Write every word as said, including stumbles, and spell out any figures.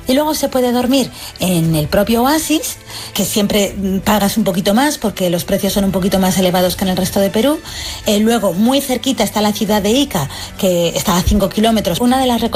Y luego se puede dormir en el propio oasis, que siempre pagas un poquito más porque los precios son un poquito más elevados que en el resto de Perú. Eh, luego, muy cerquita está la ciudad de Ica, que está a cinco kilómetros. Una de las